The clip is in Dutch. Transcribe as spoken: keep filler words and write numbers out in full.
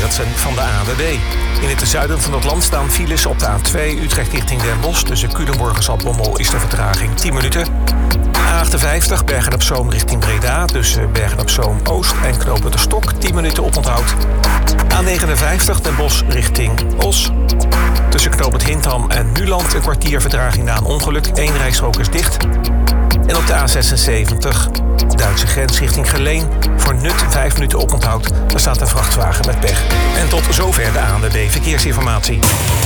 dat zijn van de A N W B. In het zuiden van het land staan files op de A twee Utrecht richting Den Bosch. Tussen Culemborg en Zaltbommel is de vertraging tien minuten. A achtenvijftig Bergen-op-Zoom richting Breda. Tussen Bergen-op-Zoom Oost en Knopen de Stok tien minuten oponthoud. A negenenvijftig Den Bosch richting Os. Tussen Knoopend Hintham en Nuland een kwartier vertraging na een ongeluk. Eén rijstrook is dicht. En op de A zesenzeventig Duitse grens richting Geleen. Voor Nut vijf minuten oponthoud. Daar staat een vrachtwagen met pech. En tot zover de A N W B Verkeersinformatie.